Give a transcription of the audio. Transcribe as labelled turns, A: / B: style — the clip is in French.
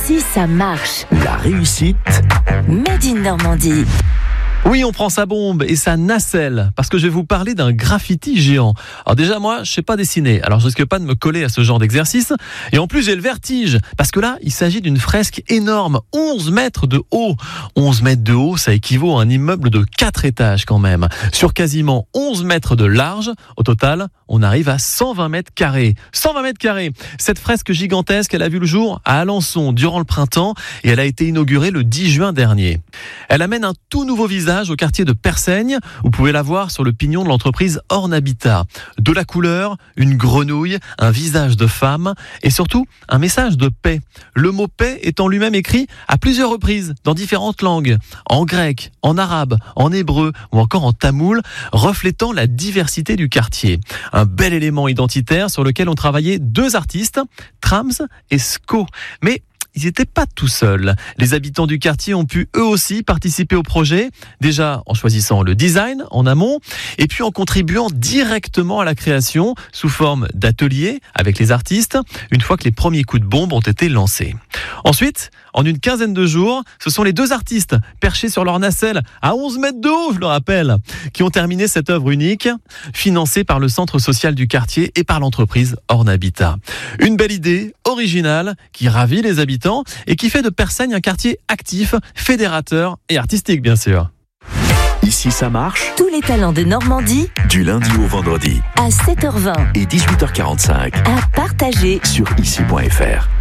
A: Ici, ça marche.
B: La réussite.
A: Made in Normandie.
C: Oui, on prend sa bombe et sa nacelle, parce que je vais vous parler d'un graffiti géant. Alors déjà, moi, je sais pas dessiner, alors je risque pas de me coller à ce genre d'exercice. Et en plus, j'ai le vertige, parce que là, il s'agit d'une fresque énorme, 11 mètres de haut. 11 mètres de haut, ça équivaut à un immeuble de 4 étages quand même. Sur quasiment 11 mètres de large, au total, on arrive à 120 mètres carrés. 120 mètres carrés. Cette fresque gigantesque, elle a vu le jour à Alençon durant le printemps et elle a été inaugurée le 10 juin dernier. Elle amène un tout nouveau visage au quartier de Persaigne. Vous pouvez la voir sur le pignon de l'entreprise Ornhabitat. De la couleur, une grenouille, un visage de femme et surtout un message de paix. Le mot paix étant lui-même écrit à plusieurs reprises dans différentes langues, en grec, en arabe, en hébreu ou encore en tamoul, reflétant la diversité du quartier. Un bel élément identitaire sur lequel ont travaillé deux artistes, Trams et Sko. Mais ils n'étaient pas tout seuls. Les habitants du quartier ont pu eux aussi participer au projet, déjà en choisissant le design en amont, et puis en contribuant directement à la création sous forme d'ateliers avec les artistes, une fois que les premiers coups de bombe ont été lancés. Ensuite, en une quinzaine de jours, ce sont les deux artistes perchés sur leur nacelle à 11 mètres de haut, je le rappelle, qui ont terminé cette œuvre unique, financée par le centre social du quartier et par l'entreprise Ornhabitat. Une belle idée, originale, qui ravit les habitants et qui fait de Persaigne un quartier actif, fédérateur et artistique, bien sûr.
B: Ici, ça marche.
A: Tous les talents de Normandie,
B: Du lundi au vendredi
A: à 7h20,
B: et 18h45
A: à partager.
B: sur ici.fr.